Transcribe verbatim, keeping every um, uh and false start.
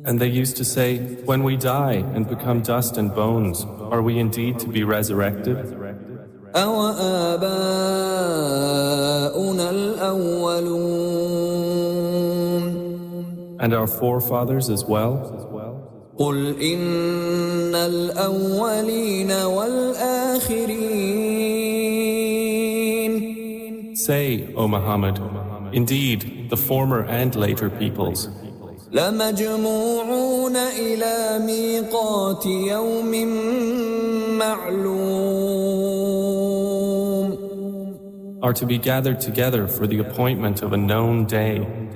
And they used to say, when we die and become dust and bones, are we indeed to be resurrected? And our forefathers as well? قل إن الأولين والآخرين. Say, O Muhammad, indeed, the former and later peoples لمجموعون إلى ميقات يوم معلوم. are to be gathered together for the appointment of a known day.